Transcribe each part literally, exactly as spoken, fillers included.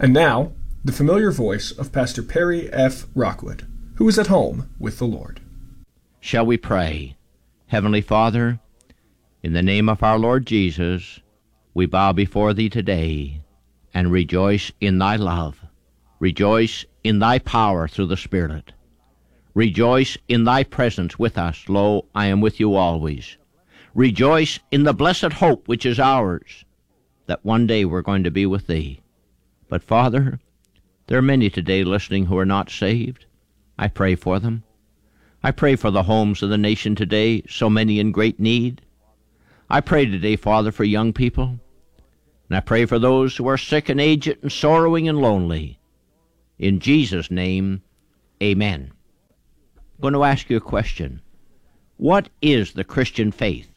And now, the familiar voice of Pastor Perry F. Rockwood, who is at home with the Lord. Shall we pray? Heavenly Father, in the name of our Lord Jesus, we bow before Thee today and rejoice in Thy love. Rejoice in Thy power through the Spirit. Rejoice in Thy presence with us. Lo, I am with you always. Rejoice in the blessed hope which is ours, that one day we're going to be with Thee. But Father, there are many today listening who are not saved. I pray for them. I pray for the homes of the nation today, so many in great need. I pray today, Father, for young people. And I pray for those who are sick and aged and sorrowing and lonely. In Jesus' name, amen. I'm going to ask you a question. What is the Christian faith?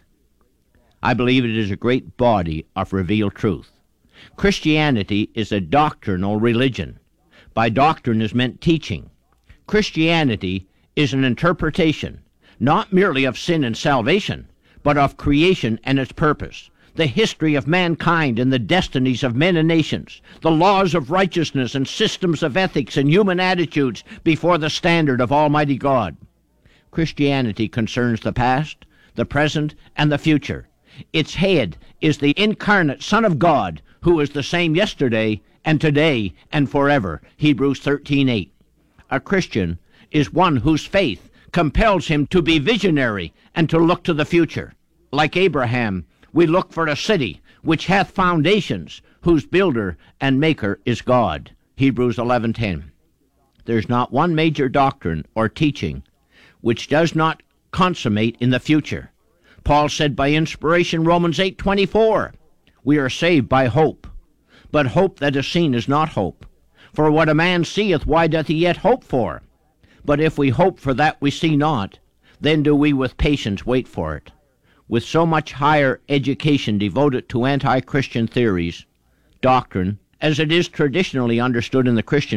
I believe it is a great body of revealed truth. Christianity is a doctrinal religion. By doctrine is meant teaching. Christianity is an interpretation, not merely of sin and salvation, but of creation and its purpose, the history of mankind and the destinies of men and nations, the laws of righteousness and systems of ethics and human attitudes before the standard of Almighty God. Christianity concerns the past, the present, and the future. Its head is the incarnate Son of God, who is the same yesterday and today and forever. Hebrews thirteen eight. A Christian is one whose faith compels him to be visionary and to look to the future. Like Abraham, we look for a city which hath foundations, whose builder and maker is God. Hebrews eleven ten. There's not one major doctrine or teaching which does not consummate in the future. Paul said by inspiration, Romans eight twenty-four, we are saved by hope. But hope that is seen is not hope. For what a man seeth, why doth he yet hope for? But if we hope for that we see not, then do we with patience wait for it. With so much higher education devoted to anti-Christian theories, doctrine, as it is traditionally understood in the Christian